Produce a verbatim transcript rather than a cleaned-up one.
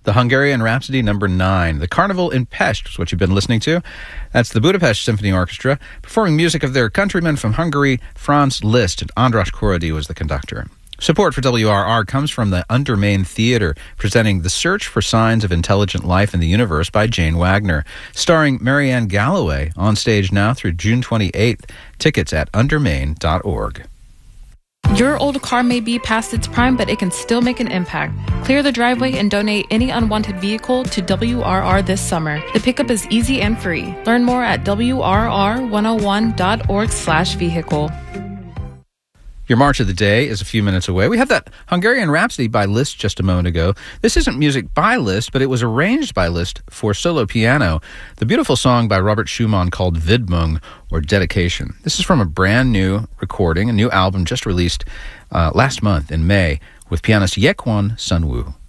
The Hungarian Rhapsody number nine. The Carnival in Pest is what you've been listening to. That's the Budapest Symphony Orchestra, performing music of their countrymen from Hungary, Franz Liszt, and András Korody was the conductor. Support for W R R comes from the Undermain Theater, presenting The Search for Signs of Intelligent Life in the Universe by Jane Wagner, starring Marianne Galloway, on stage now through June twenty-eighth. Tickets at undermain dot org. Your old car may be past its prime, but it can still make an impact. Clear the driveway and donate any unwanted vehicle to W R R this summer. The pickup is easy and free. Learn more at W R R one oh one dot org slash vehicle. Your March of the Day is a few minutes away. We have that Hungarian Rhapsody by Liszt just a moment ago. This isn't music by Liszt, but it was arranged by Liszt for solo piano. The beautiful song by Robert Schumann called Widmung, or Dedication. This is from a brand new recording, a new album just released uh, last month in May with pianist Yekwon Sunwoo.